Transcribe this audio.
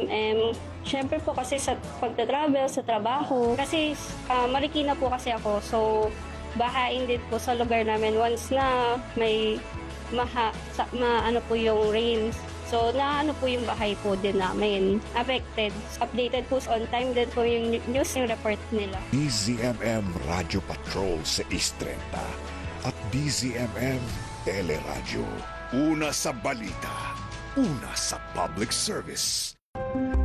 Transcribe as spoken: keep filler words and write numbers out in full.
M. Siyempre po kasi sa pagta-travel, sa trabaho, kasi uh, Marikina po kasi ako, so bahain din po sa lugar namin once na may maha, sa, ma, ano po yung rains. So, na ano po yung bahay po din namin. Affected. Updated po on time din po yung news yung report nila. D Z M M Radio Patrol sa East thirty at D Z M M Teleradyo. Una sa balita, una sa public service.